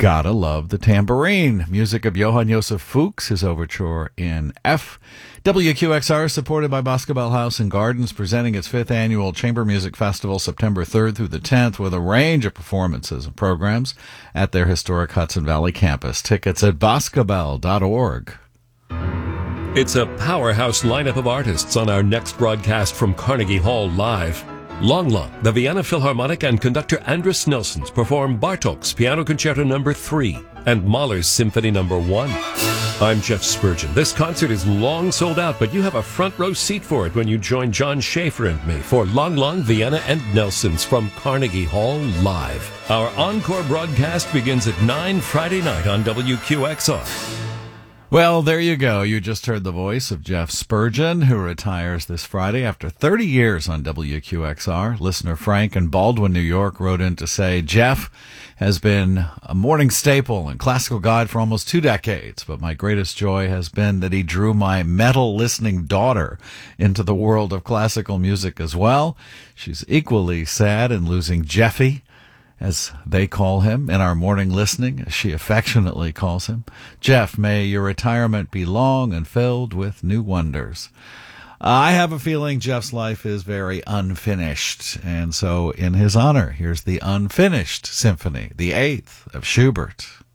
Gotta love the tambourine. Music of Johann Josef Fuchs, his overture in F. WQXR, supported by Boscobel House and Gardens, presenting its 5th annual Chamber Music Festival September 3rd through the 10th with a range of performances and programs at their historic Hudson Valley campus. Tickets at boscobel.org. It's a powerhouse lineup of artists on our next broadcast from Carnegie Hall Live. Long Long, the Vienna Philharmonic and conductor Andris Nelsons perform Bartók's Piano Concerto No. 3 and Mahler's Symphony No. 1. I'm Jeff Spurgeon. This concert is long sold out, but you have a front row seat for it when you join John Schaefer and me for Long Long, Vienna and Nelsons from Carnegie Hall Live. Our encore broadcast begins at 9 Friday night on WQXR. Well, there you go. You just heard the voice of Jeff Spurgeon, who retires this Friday after 30 years on WQXR. Listener Frank in Baldwin, New York, wrote in to say, Jeff has been a morning staple and classical guide for almost 2 decades, but my greatest joy has been that he drew my metal-listening daughter into the world of classical music as well. She's equally sad in losing Jeffy, as they call him, in our morning listening, as she affectionately calls him. Jeff, may your retirement be long and filled with new wonders. I have a feeling Jeff's life is very unfinished, and so in his honor, here's the Unfinished Symphony, the 8th of Schubert.